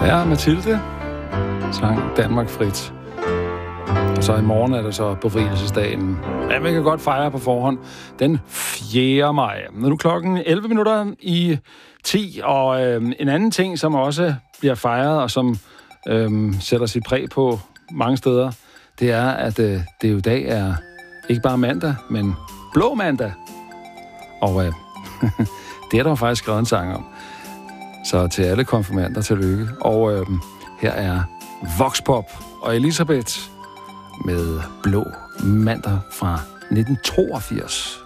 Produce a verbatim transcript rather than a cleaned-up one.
Ja, Mathilde sang Danmark frit. Og så i morgen er det så befrielsesdagen. Ja, man kan godt fejre på forhånd. Den fjerde maj. Nu er nu klokken elleve minutter i ti, og øh, en anden ting, som også bliver fejret, og som øh, sætter sit præg på mange steder, det er, at øh, det jo i dag er ikke bare mandag, men blå mandag. Og øh, det er der faktisk skrevet en sang om. Så til alle konfirmander, tillykke. Og øh, her er Voxpop og Elisabeth med Blå mandag fra nitten toogfirs.